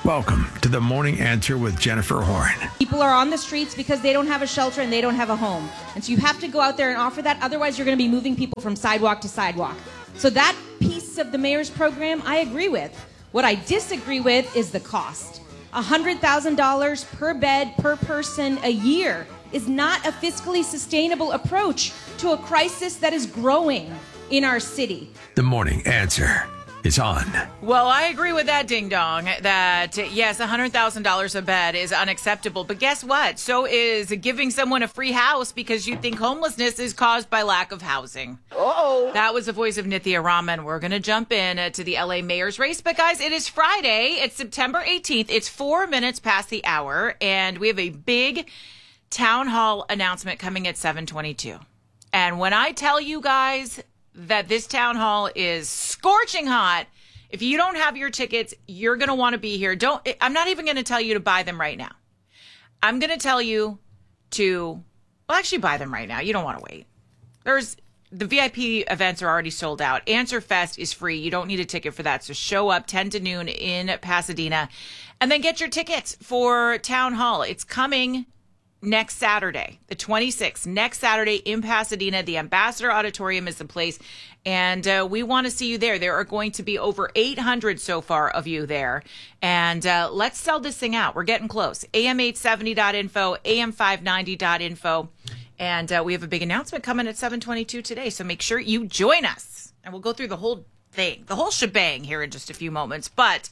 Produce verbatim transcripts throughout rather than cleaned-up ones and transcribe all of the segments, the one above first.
Welcome to the Morning Answer with Jennifer Horn. People are on the streets because they don't have a shelter and they don't have a home. And so you have to go out there and offer that. Otherwise, you're going to be moving people from sidewalk to sidewalk. So that piece of the mayor's program, I agree with. What I disagree with is the cost. one hundred thousand dollars per bed, per person a year is not a fiscally sustainable approach to a crisis that is growing in our city. The Morning Answer is on. Well, I agree with that ding dong that, yes, one hundred thousand dollars a bed is unacceptable. But guess what? So is giving someone a free house because you think homelessness is caused by lack of housing. Uh-oh. That was the voice of Nithya Raman. We're going to jump in uh, to the L A mayor's race. But guys, it is Friday. It's September eighteenth. It's four minutes past the hour. And we have a big town hall announcement coming at seven twenty-two. And when I tell you guys that this town hall is scorching hot, if you don't have your tickets, you're going to want to be here. Don't, I'm not even going to tell you to buy them right now. I'm going to tell you to, well, actually buy them right now. You don't want to wait. There's, the V I P events are already sold out. Answer Fest is free. You don't need a ticket for that. So show up ten to noon in Pasadena and then get your tickets for town hall. It's coming next Saturday, the twenty-sixth, next Saturday in Pasadena. The Ambassador Auditorium is the place, and uh, we want to see you there. There are going to be over eight hundred so far of you there, and uh, let's sell this thing out. We're getting close. A M eight seventy dot info, A M five ninety dot info, and uh, we have a big announcement coming at seven twenty-two today, so make sure you join us, and we'll go through the whole thing, the whole shebang here in just a few moments, but...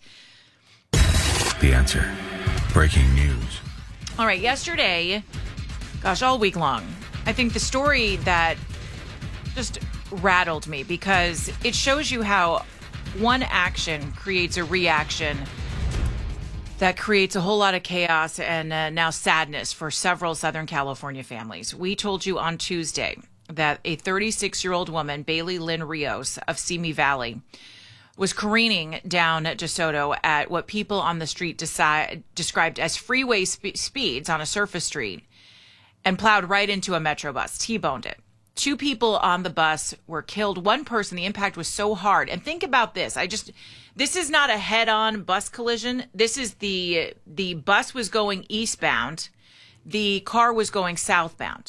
The Answer. Breaking news. All right, yesterday, gosh, all week long, I think the story that just rattled me because it shows you how one action creates a reaction that creates a whole lot of chaos and uh, now sadness for several Southern California families. We told you on Tuesday that a thirty-six-year-old woman, Bailey Lynn Rios of Simi Valley, was careening down DeSoto at what people on the street decide, described as freeway sp- speeds on a surface street and plowed right into a Metro bus, T-boned it. Two people on the bus were killed. One person, the impact was so hard. And think about this. I just, this is not a head-on bus collision. This is the, the bus was going eastbound. The car was going southbound.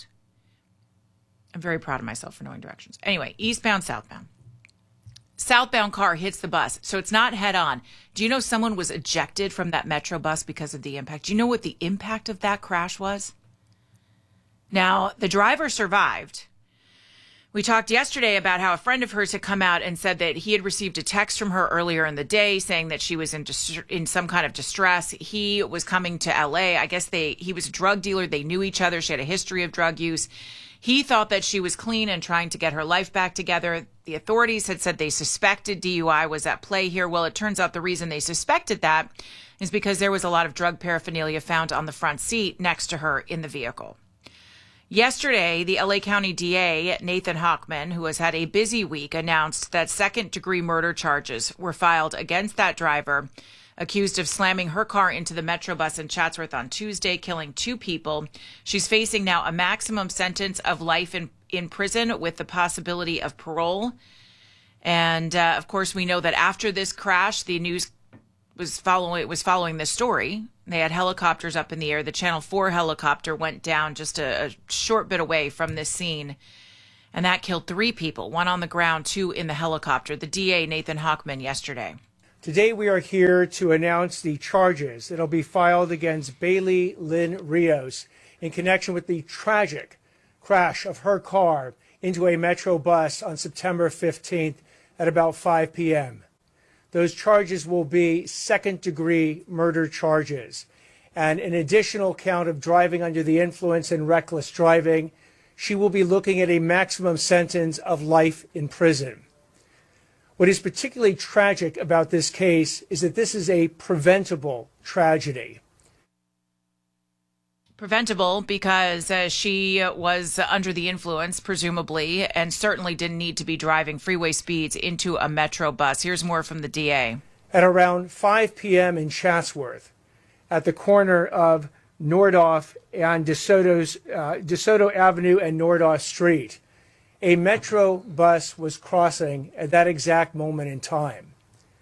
I'm very proud of myself for knowing directions. Anyway, eastbound, southbound. Southbound car hits the bus, so it's not head on. Do you know someone was ejected from that Metro bus because of the impact? Do you know what the impact of that crash was? Now, the driver survived. We talked yesterday about how a friend of hers had come out and said that he had received a text from her earlier in the day saying that she was in dis- in some kind of distress. He was coming to L A. I guess they he was a drug dealer. They knew each other. She had a history of drug use. He thought that she was clean and trying to get her life back together. The authorities had said they suspected D U I was at play here. Well, it turns out the reason they suspected that is because there was a lot of drug paraphernalia found on the front seat next to her in the vehicle. Yesterday, the L A County D A, Nathan Hochman, who has had a busy week, announced that second-degree murder charges were filed against that driver, accused of slamming her car into the Metro bus in Chatsworth on Tuesday, killing two people. She's facing now a maximum sentence of life in, in prison with the possibility of parole. And, uh, of course, we know that after this crash, the news was following, was following this story. They had helicopters up in the air. The Channel four helicopter went down just a, a short bit away from this scene. And that killed three people, one on the ground, two in the helicopter. The D A, Nathan Hochman, yesterday. Today we are here to announce the charges that will be filed against Bailey Lynn Rios in connection with the tragic crash of her car into a Metro bus on September fifteenth at about five p.m. Those charges will be second-degree murder charges and an additional count of driving under the influence and reckless driving. She will be looking at a maximum sentence of life in prison. What is particularly tragic about this case is that this is a preventable tragedy. Preventable because uh, she was under the influence, presumably, and certainly didn't need to be driving freeway speeds into a Metro bus. Here's more from the D A. At around five p.m. in Chatsworth, at the corner of Nordoff and DeSoto's, uh, DeSoto Avenue and Nordoff Street, a Metro bus was crossing at that exact moment in time.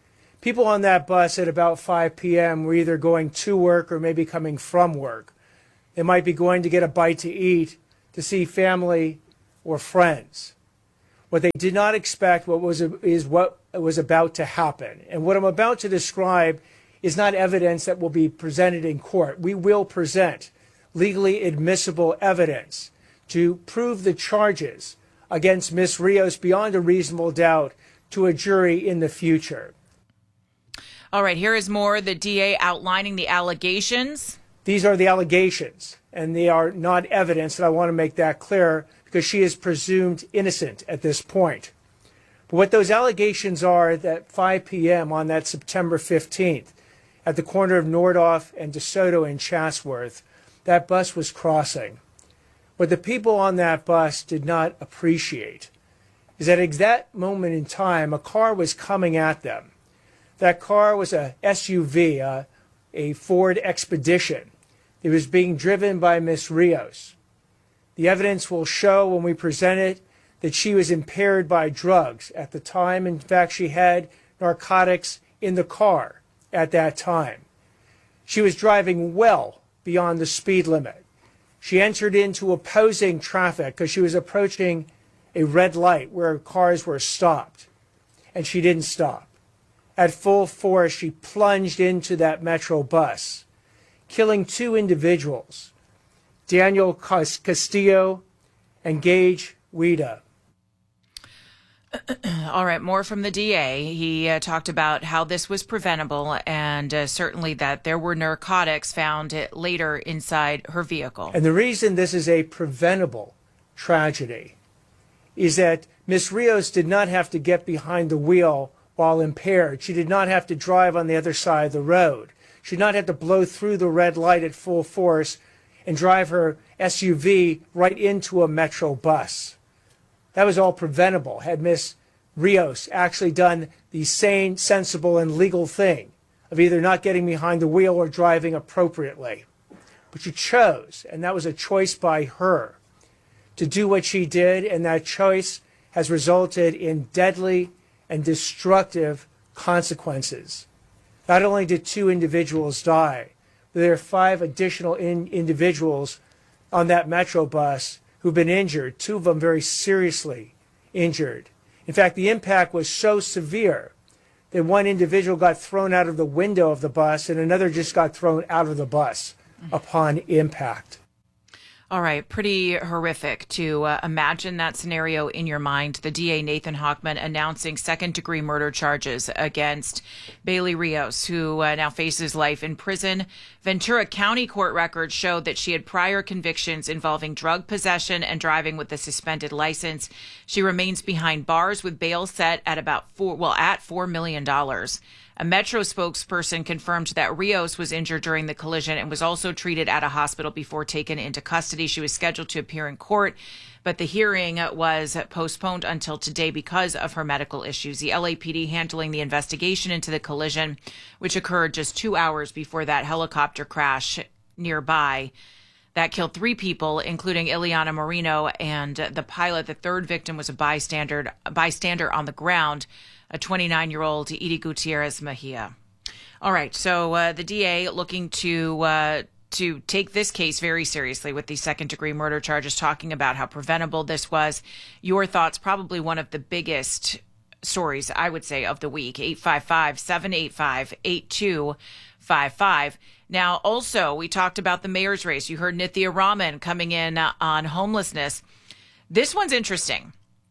People on that bus at about five p.m. were either going to work or maybe coming from work. They might be going to get a bite to eat, to see family or friends. What they did not expect what was, is what was about to happen. And what I'm about to describe is not evidence that will be presented in court. We will present legally admissible evidence to prove the charges against Miz Rios beyond a reasonable doubt to a jury in the future. All right, here is more, the D A outlining the allegations. These are the allegations, and they are not evidence, and I want to make that clear because she is presumed innocent at this point. But what those allegations are, that five p.m. on that September fifteenth, at the corner of Nordhoff and DeSoto in Chatsworth, that bus was crossing. What the people on that bus did not appreciate is that at that moment in time, a car was coming at them. That car was a S U V, a, a Ford Expedition. It was being driven by Miz Rios. The evidence will show when we present it that she was impaired by drugs at the time. In fact, she had narcotics in the car at that time. She was driving well beyond the speed limit. She entered into opposing traffic because she was approaching a red light where cars were stopped, and she didn't stop. At full force, she plunged into that Metro bus, killing two individuals, Daniel Castillo and Gage Weida. All right, more from the D A. He uh, talked about how this was preventable and uh, certainly that there were narcotics found later inside her vehicle. And the reason this is a preventable tragedy is that Miz Rios did not have to get behind the wheel while impaired. She did not have to drive on the other side of the road. She did not have to blow through the red light at full force and drive her S U V right into a Metro bus. That was all preventable had Miz Rios actually done the sane, sensible, and legal thing of either not getting behind the wheel or driving appropriately. But she chose, and that was a choice by her, to do what she did, and that choice has resulted in deadly and destructive consequences. Not only did two individuals die, but there are five additional in individuals on that Metro bus who've been injured, two of them very seriously injured. In fact, the impact was so severe that one individual got thrown out of the window of the bus and another just got thrown out of the bus upon impact. All right, pretty horrific to uh, imagine that scenario in your mind. The D A, Nathan Hochman, announcing second-degree murder charges against Bailey Rios, who uh, now faces life in prison. Ventura County court records showed that she had prior convictions involving drug possession and driving with a suspended license. She remains behind bars with bail set at about four, well, at four million dollars. A Metro spokesperson confirmed that Rios was injured during the collision and was also treated at a hospital before taken into custody. She was scheduled to appear in court, but the hearing was postponed until today because of her medical issues. The L A P D handling the investigation into the collision, which occurred just two hours before that helicopter crash nearby that killed three people, including Ileana Marino and the pilot. The third victim was a bystander, a bystander on the ground, a twenty-nine-year-old Edie Gutierrez Mejia. All right, so uh, the D A looking to uh, to take this case very seriously with the second-degree murder charges, talking about how preventable this was. Your thoughts, probably one of the biggest stories, I would say, of the week. eight five five, seven eight five, eight two five five. Now, also, we talked about the mayor's race. You heard Nithya Raman coming in uh, on homelessness. This one's interesting.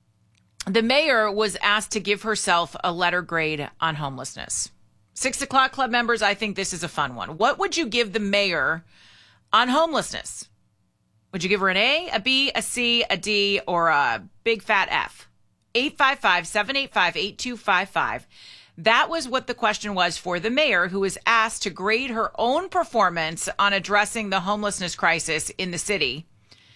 The mayor was asked to give herself a letter grade on homelessness. Six o'clock club members, I think this is a fun one. What would you give the mayor on homelessness? Would you give her an A, a B, a C, a D, or a big fat F? eight five five, seven eight five, eight two five five. That was what the question was for the mayor, who was asked to grade her own performance on addressing the homelessness crisis in the city.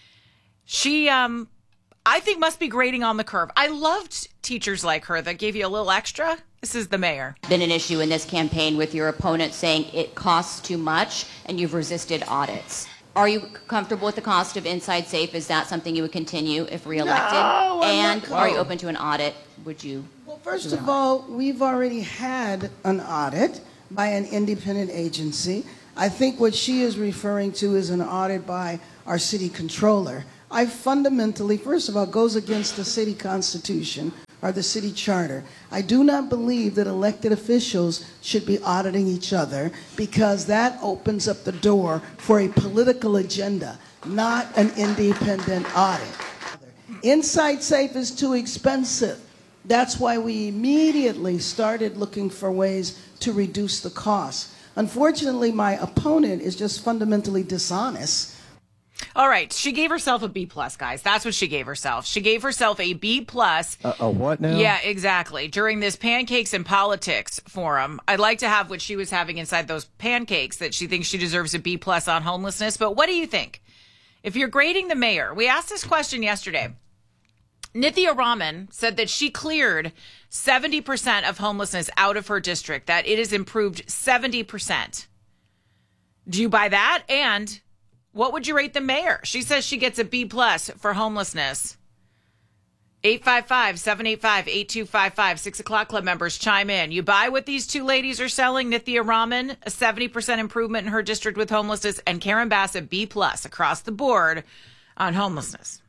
She, um... I think must be grading on the curve. I loved teachers like her that gave you a little extra. This is the mayor. Been an issue in this campaign with your opponent saying it costs too much and you've resisted audits. Are you comfortable with the cost of Inside Safe? Is that something you would continue if reelected? No, I'm and not are you open to an audit? Would you? first of all, we've already had an audit by an independent agency. I think what she is referring to is an audit by our city controller. I fundamentally, first of all, goes against the city constitution or the city charter. I do not believe that elected officials should be auditing each other because that opens up the door for a political agenda, not an independent audit. Inside Safe is too expensive. That's why we immediately started looking for ways to reduce the cost. Unfortunately, my opponent is just fundamentally dishonest. All right. She gave herself a B plus, guys. That's what she gave herself. She gave herself a B plus. Uh, a what now? Yeah, exactly. During this Pancakes and Politics forum, I'd like to have what she was having inside those pancakes, that she thinks she deserves a B plus on homelessness. But what do you think? If you're grading the mayor, we asked this question yesterday. Nithya Raman said that she cleared seventy percent of homelessness out of her district, that it has improved seventy percent. Do you buy that? And what would you rate the mayor? She says she gets a B plus for homelessness. eight five five, seven eight five, eight two five five. Six o'clock club members chime in. You buy what these two ladies are selling? Nithya Raman, a seventy percent improvement in her district with homelessness, and Karen Bass, a B plus across the board on homelessness.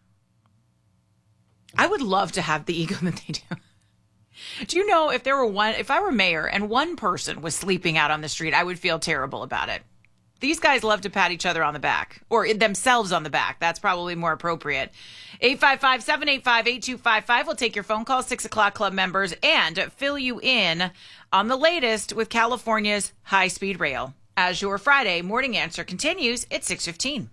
I would love to have the ego that they do. Do you know, if there were one, if I were mayor and one person was sleeping out on the street, I would feel terrible about it. These guys love to pat each other on the back, or themselves on the back. That's probably more appropriate. eight five five, seven eight five, eight two five five. We'll take your phone calls, six o'clock club members, and fill you in on the latest with California's high-speed rail. As your Friday morning answer continues at six fifteen.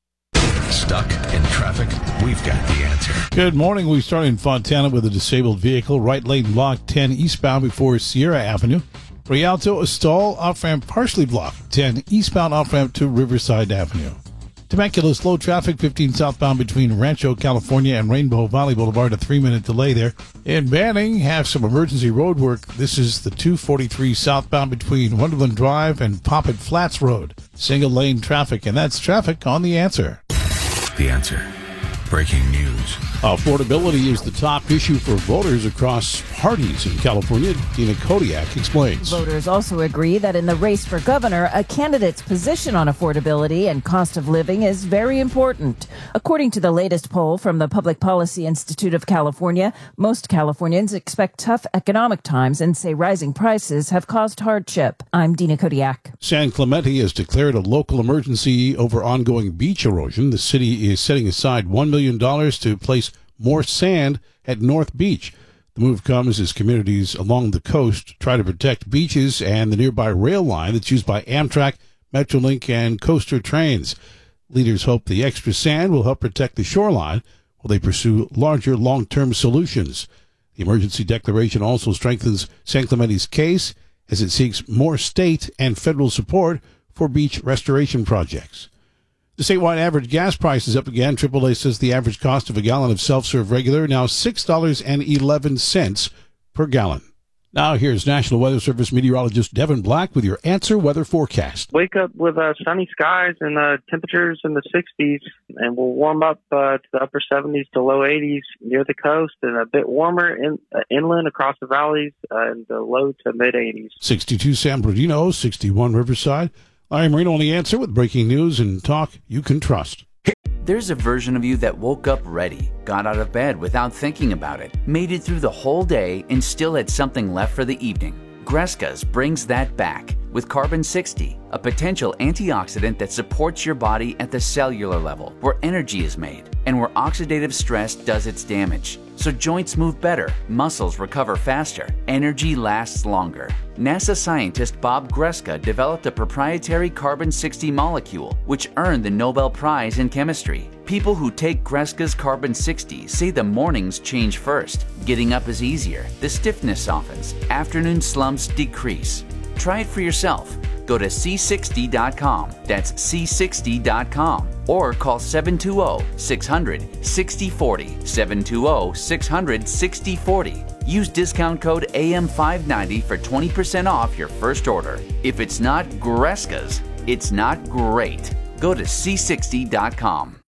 Stuck in traffic? We've got the answer. Good morning. We start in Fontana with a disabled vehicle. Right lane blocked ten eastbound before Sierra Avenue. Rialto, a stall, off-ramp partially blocked. ten eastbound off-ramp to Riverside Avenue. Temecula, slow traffic, fifteen southbound between Rancho, California and Rainbow Valley Boulevard. A three-minute delay there. In Banning, have some emergency road work. This is the two forty-three southbound between Wonderland Drive and Poppet Flats Road. Single lane traffic, and that's traffic on The Answer. The Answer. Breaking news. Affordability is the top issue for voters across parties in California. Dina Kodiak explains. Voters also agree that in the race for governor, a candidate's position on affordability and cost of living is very important. According to the latest poll from the Public Policy Institute of California, most Californians expect tough economic times and say rising prices have caused hardship. I'm Dina Kodiak. San Clemente has declared a local emergency over ongoing beach erosion. The city is setting aside one million dollars to place more sand at North Beach. The move comes as communities along the coast try to protect beaches and the nearby rail line that's used by Amtrak, Metrolink, and coaster trains. Leaders hope the extra sand will help protect the shoreline while they pursue larger long-term solutions. The emergency declaration also strengthens San Clemente's case as it seeks more state and federal support for beach restoration projects. The statewide average gas price is up again. triple A says the average cost of a gallon of self-serve regular now six dollars and eleven cents per gallon. Now here's National Weather Service meteorologist Devin Black with your Answer Weather Forecast. Wake up with uh, sunny skies and uh, temperatures in the sixties, and we'll warm up uh, to the upper seventies to low eighties near the coast, and a bit warmer in, uh, inland across the valleys uh, in the low to mid-eighties. sixty-two San Bernardino, sixty-one Riverside. I'm Marino on The Answer with breaking news and talk you can trust. There's a version of you that woke up ready, got out of bed without thinking about it, made it through the whole day, and still had something left for the evening. Gresca's brings that back with Carbon sixty, a potential antioxidant that supports your body at the cellular level, where energy is made and where oxidative stress does its damage. So joints move better, muscles recover faster, energy lasts longer. NASA scientist Bob Gresca developed a proprietary Carbon sixty molecule, which earned the Nobel Prize in Chemistry. People who take Gresca's Carbon sixty say the mornings change first. Getting up is easier, the stiffness softens, afternoon slumps decrease. Try it for yourself. Go to C sixty dot com. That's C sixty dot com. Or call seven two zero, six hundred, sixty forty. seven two zero, six hundred, sixty forty. Use discount code A M five ninety for twenty percent off your first order. If it's not Gresca's, it's not great. Go to C sixty dot com.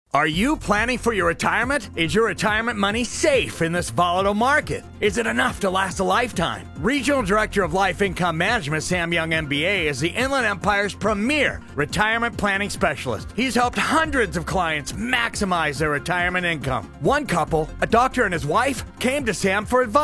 Are you planning for your retirement? Is your retirement money safe in this volatile market? Is it enough to last a lifetime? Regional Director of Life Income Management Sam Young M B A is the Inland Empire's premier retirement planning specialist. He's helped hundreds of clients maximize their retirement income. One couple, a doctor and his wife, came to Sam for advice.